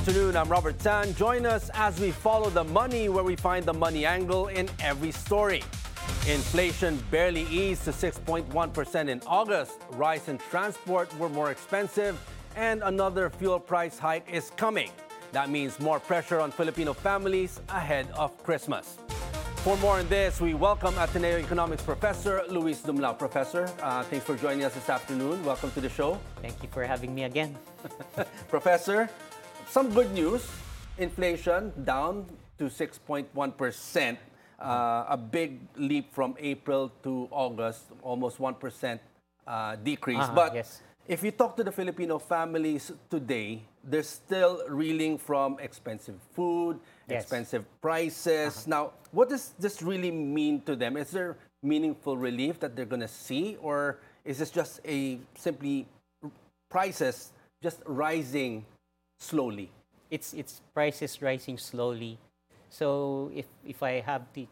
afternoon. I'm Robert Tan. Join us as we follow the money, where we find the money angle in every story. Inflation barely eased to 6.1% in August. Rice and transport were more expensive, and another fuel price hike is coming. That means more pressure on Filipino families ahead of Christmas. For more on this, we welcome Ateneo Economics Professor Luis Dumlao. Professor, thanks for joining us this afternoon. Welcome to the show. Thank you for having me again. Professor, some good news. Inflation down to 6.1%. A big leap from April to August, almost 1% decrease. But yes. If you talk to the Filipino families today, they're still reeling from expensive food, Yes. expensive prices. Now, what does this really mean to them? Is there meaningful relief that they're going to see, or is this just simply prices just rising slowly? It's prices rising slowly. So if I have to,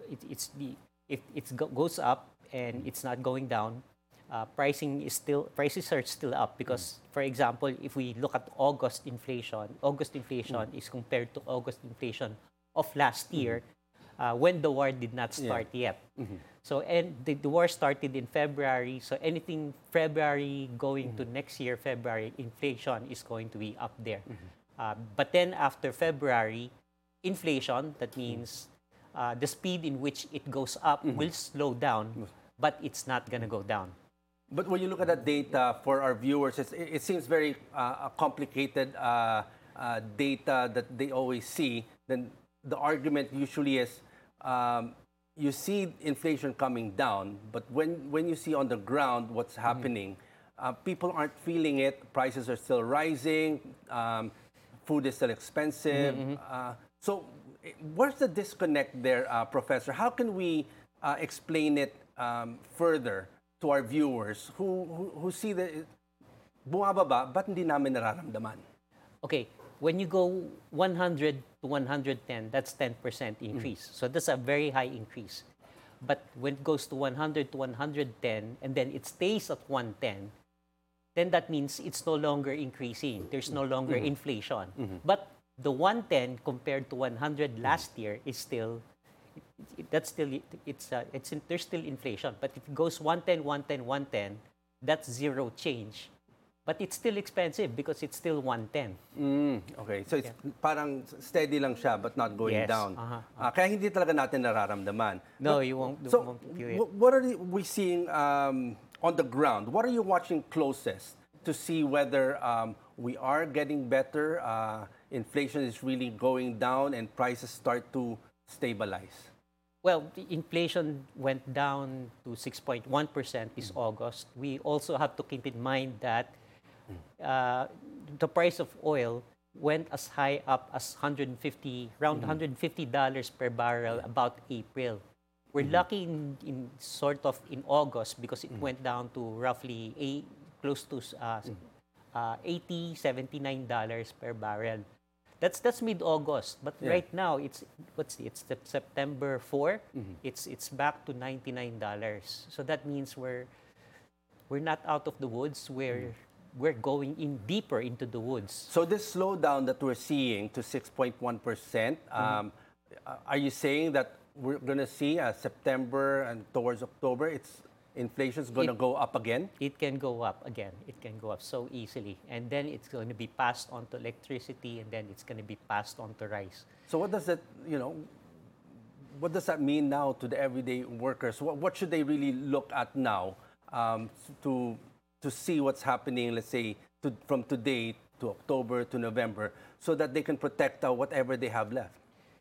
if it goes up and it's not going down, prices are still up because, for example, if we look at August inflation is compared to August inflation of last year, when the war did not start yet. So, and the war started in February. So anything February going to next year, February, inflation is going to be up there. But then after February, inflation, that means the speed in which it goes up will slow down, but it's not going to go down. But when you look at that data for our viewers, it seems very complicated data that they always see. Then the argument usually is you see inflation coming down, but when you see on the ground what's happening, people aren't feeling it. Prices are still rising. Food is still expensive. So where's the disconnect there, Professor? How can we explain it further to our viewers who see the bumababa, ba't hindi namin nararamdaman? Okay, when you go 100 to 110, that's 10% increase. So that's a very high increase. But when it goes to 100 to 110 and then it stays at 110, then that means it's no longer increasing. There's no longer inflation. But the 110 compared to 100 last year is still, there's still inflation. But if it goes 110, 110, 110, that's zero change. But it's still expensive because it's still 110. Okay, so it's parang steady lang siya but not going down. Kaya hindi talaga natin nararamdaman. No, But, you won't feel it. What are we seeing on the ground? What are you watching closest to see whether we are getting better, inflation is really going down, and prices start to stabilize? Well, the inflation went down to 6.1% this August. We also have to keep in mind that the price of oil went as high up as around $150 per barrel about April. We're lucky in August because it went down to roughly close to $80, $79 per barrel. That's mid-August, but right now it's September 4. It's back to $99. So that means we're not out of the woods. We're going in deeper into the woods. So this slowdown that we're seeing to 6.1%, are you saying that we're going to see September and towards October, inflation's going to go up again? It can go up again. It can go up so easily. And then it's going to be passed on to electricity, and then it's going to be passed on to rice. So what does that, what does that mean now to the everyday workers? What should they really look at now to see what's happening, let's say, from today to October to November, so that they can protect whatever they have left?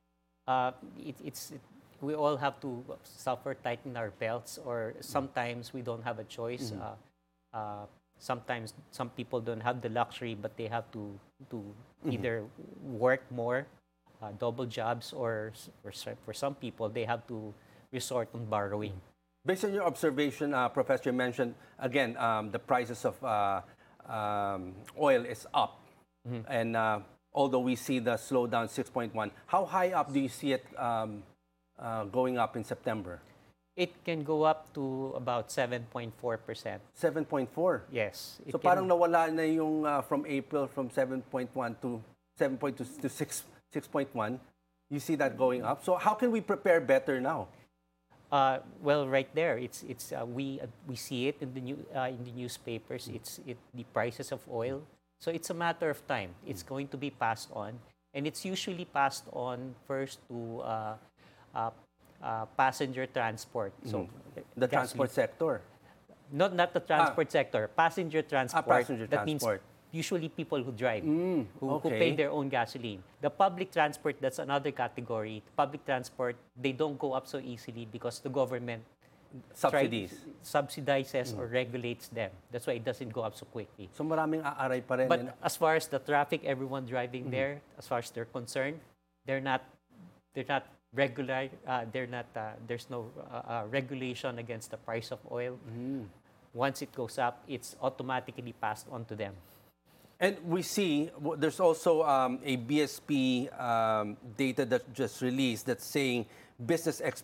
We all have to tighten our belts, or sometimes we don't have a choice. Sometimes some people don't have the luxury, but they have to either work more, double jobs, or for some people, they have to resort on borrowing. Based on your observation, Professor, you mentioned, again, the prices of oil is up. And although we see the slowdown 6.1, how high up do you see it going up in September? It can go up to about 7.4%. 7.4? Yes. So parang nawala na yung from April from 7.1 to 7.2 to 6.1. You see that going up. So how can we prepare better now? Well, right there, we see it in the newspapers. The prices of oil. So it's a matter of time. It's going to be passed on, and it's usually passed on first to passenger transport. So The gasoline. transport sector. Not the transport sector, passenger transport. Passenger that transport. means usually people who drive, who okay. pay their own gasoline. The public transport, that's another category. Public transport, they don't go up so easily because the government subsidizes or regulates them. That's why it doesn't go up so quickly. So maraming aaray pa rin. But as far as the traffic, everyone driving there, as far as they're concerned, they're not regular. There's no regulation against the price of oil. Once it goes up, it's automatically passed on to them. And we see there's also a BSP data that just released that's saying business